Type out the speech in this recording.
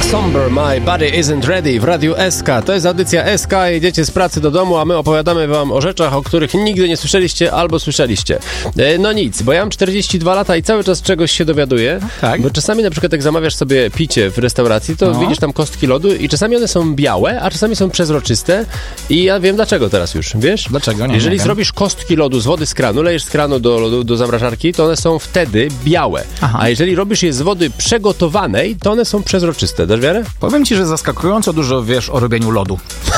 Somber, My Body Isn't Ready w Radiu SK. To jest audycja SK, jedziecie z pracy do domu, a my opowiadamy wam o rzeczach, o których nigdy nie słyszeliście albo słyszeliście. No nic, bo ja mam 42 lata i cały czas czegoś się dowiaduję, tak? Bo czasami na przykład jak zamawiasz sobie picie w restauracji, to widzisz tam kostki lodu i czasami one są białe, a czasami są przezroczyste i ja wiem dlaczego teraz już, wiesz? Dlaczego? Jeżeli zrobisz kostki lodu z wody z kranu, lejesz z kranu do zamrażarki, to one są wtedy białe. Aha. A jeżeli robisz je z wody przygotowanej, to one są przezroczyste. Dasz wiarę? Powiem ci, że zaskakująco dużo wiesz o robieniu lodu.